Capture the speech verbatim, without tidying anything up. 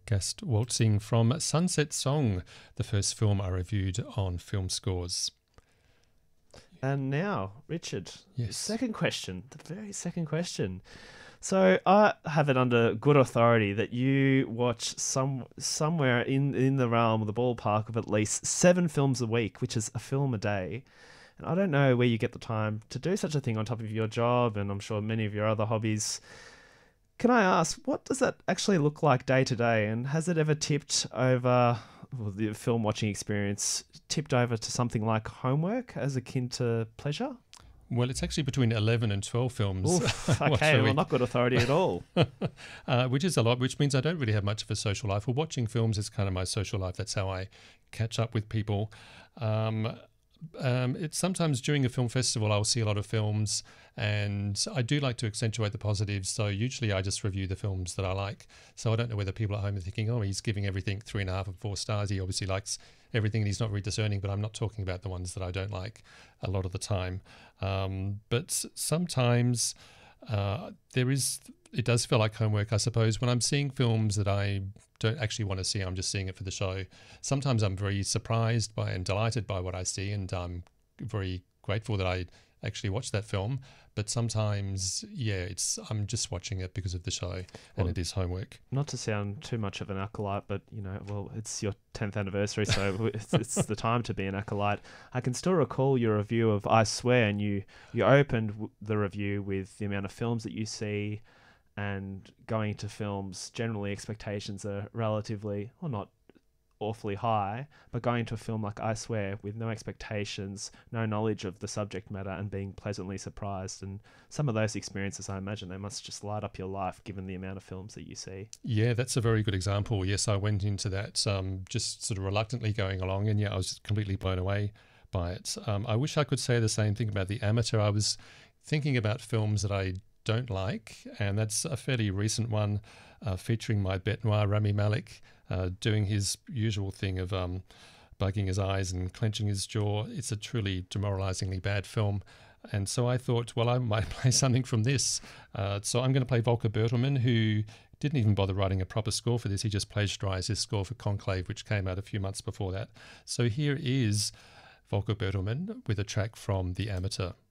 podcast Waltzing from Sunset Song, the first film I reviewed on Film Scores. And now, Richard, Yes. second question, the very second question. So I have it under good authority that you watch some somewhere in, in the realm of the ballpark of at least seven films a week, which is a film a day. And I don't know where you get the time to do such a thing on top of your job, and I'm sure many of your other hobbies. Can I ask, what does that actually look like day to day? And has it ever tipped over, well, the film watching experience tipped over to something like homework as akin to pleasure? Well, it's actually between eleven and twelve films. Oof, okay, well, not good authority at all. uh, which is a lot, which means I don't really have much of a social life. Well, watching films is kind of my social life. That's how I catch up with people. Um, um, it's sometimes during a film festival, I'll see a lot of films, and I do like to accentuate the positives. So usually I just review the films that I like. So I don't know whether people at home are thinking, oh, he's giving everything three and a half and four stars. He obviously likes everything and he's not very discerning, but I'm not talking about the ones that I don't like a lot of the time. Um, but sometimes uh, there is, it does feel like homework, I suppose. When I'm seeing films that I don't actually want to see, I'm just seeing it for the show. Sometimes I'm very surprised by and delighted by what I see, and I'm very grateful that I actually watched that film. But sometimes, yeah, it's I'm just watching it because of the show, and Well, it is homework. Not to sound too much of an acolyte, but, you know, well, it's your tenth anniversary, so it's, it's the time to be an acolyte. I can still recall your review of I Swear, and you, you opened w- the review with the amount of films that you see, and going to films, generally expectations are relatively, well, not awfully high, but going to a film like I Swear with no expectations, no knowledge of the subject matter, and being pleasantly surprised. And some of those experiences, I imagine they must just light up your life given the amount of films that you see. Yeah, that's a very good example. Yes, I went into that um, just sort of reluctantly going along, and yeah, I was just completely blown away by it. Um, I wish I could say the same thing about The Amateur. I was thinking about films that I don't like, and that's a fairly recent one uh, featuring my bête noire, Rami Malek, uh, doing his usual thing of um, bugging his eyes and clenching his jaw. It's a truly demoralizingly bad film. And so I thought, well, I might play something from this. Uh, so I'm going to play Volker Bertelmann, who didn't even bother writing a proper score for this. He just plagiarized his score for Conclave, which came out a few months before that. So here is Volker Bertelmann with a track from The Amateur.